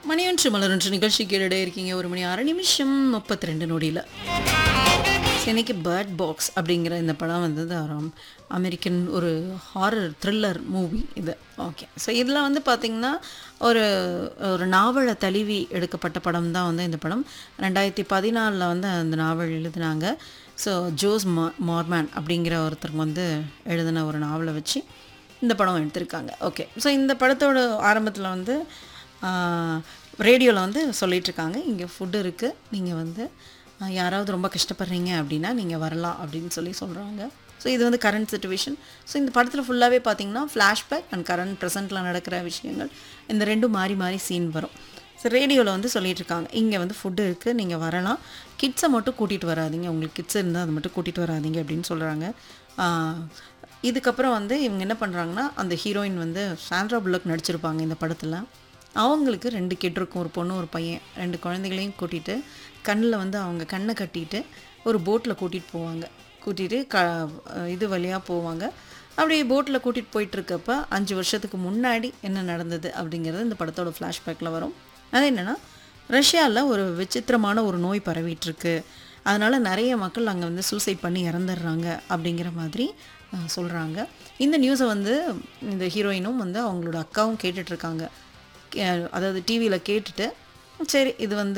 மணியொன்று மலரொன்று நிகழ்ச்சி கேட்டுட்டே இருக்கீங்க. 1:06 நொடியில். இன்னைக்கு பேர்ட் பாக்ஸ் அப்படிங்கிற இந்த படம் வந்தது அமெரிக்கன் ஒரு ஹாரர் த்ரில்லர் மூவி இது. ஓகே, ஸோ இதில் வந்து பார்த்திங்கன்னா ஒரு ஒரு நாவலை தழுவி எடுக்கப்பட்ட படம் தான் வந்து இந்த படம். 2014 வந்து அந்த நாவல் எழுதினாங்க. ஸோ ஜோஸ் மார்மேன் அப்படிங்கிற ஒருத்தருக்கு வந்து எழுதின ஒரு நாவலை வச்சு இந்த படம் எடுத்திருக்காங்க. ஓகே, ஸோ இந்த படத்தோட ஆரம்பத்தில் வந்து ரேடியோவில் வந்து சொல்லிகிட்ருக்காங்க, இங்கே ஃபுட்டு இருக்குது, நீங்கள் வந்து யாராவது ரொம்ப கஷ்டப்படுறீங்க அப்படின்னா நீங்கள் வரலாம் அப்படின்னு சொல்கிறாங்க. ஸோ இது வந்து கரண்ட் சிச்சுவேஷன். ஸோ இந்த படத்தில் ஃபுல்லாகவே பார்த்திங்கன்னா ஃப்ளாஷ்பேக் அண்ட் கரண்ட் ப்ரெசென்ட்டில் நடக்கிற விஷயங்கள் இந்த ரெண்டும் மாறி மாறி சீன் வரும். ஸோ ரேடியோவில் வந்து சொல்லிகிட்ருக்காங்க, இங்கே வந்து ஃபுட்டு இருக்குது, நீங்கள் வரலாம், கிட்ஸை மட்டும் கூட்டிகிட்டு வராதிங்க, உங்களுக்கு கிட்ஸ் இருந்தால் அதை மட்டும் கூட்டிகிட்டு வராதிங்க அப்படின்னு சொல்கிறாங்க. இதுக்கப்புறம் வந்து இவங்க என்ன பண்ணுறாங்கன்னா, அந்த ஹீரோயின் வந்து சாண்ட்ரா புல்லக் நடிச்சிருப்பாங்க இந்த படத்தில். அவங்களுக்கு 2 கிட் இருக்கும், ஒரு பொண்ணு ஒரு பையன். 2 குழந்தைகளையும் கூட்டிகிட்டு கண்ணில் வந்து அவங்க கண்ணை கட்டிட்டு ஒரு போட்டில் கூட்டிகிட்டு போவாங்க. கூட்டிகிட்டு இது வழியாக போவாங்க. அப்படியே போட்டில் கூட்டிகிட்டு போயிட்டுருக்கப்ப 5 வருஷத்துக்கு முன்னாடி என்ன நடந்தது அப்படிங்கிறது இந்த படத்தோட ஃப்ளாஷ்பேக்கில் வரும். அது என்னென்னா, ரஷ்யாவில் ஒரு விசித்திரமான ஒரு நோய் பரவிட்டுருக்கு, அதனால் நிறைய மக்கள் அங்கே வந்து சூசைட் பண்ணி இறந்துடுறாங்க அப்படிங்கிற மாதிரி சொல்கிறாங்க. இந்த நியூஸை வந்து இந்த ஹீரோயினும் வந்து அவங்களோட அக்காவும் கேட்டுட்ருக்காங்க. அதாவது டிவியில் கேட்டுட்டு, சரி இது வந்து